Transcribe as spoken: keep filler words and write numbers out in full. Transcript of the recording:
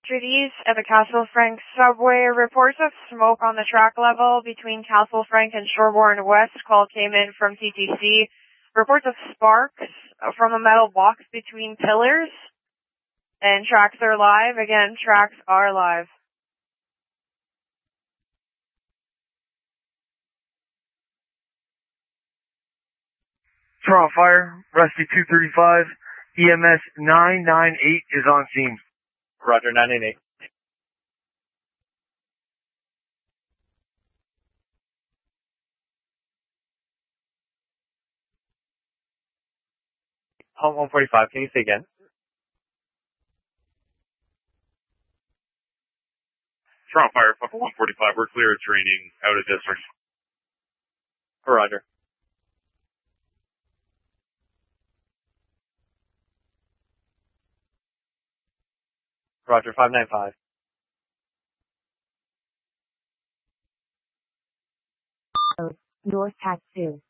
Street East at the Castle Frank subway. Reports of smoke on the track level between Castle Frank and Sherborne West. Call came in from T T C. Reports of sparks from a metal box between pillars. And tracks are live. Again, tracks are live. Toronto Fire, Rusty two thirty-five, E M S nine nine eight is on scene. Roger, nine nine eight. Home one forty-five, can you say again? Toronto Fire, Papa one forty-five, we're clear of training out of district. Roger. Roger, five nine five. North Tatsu.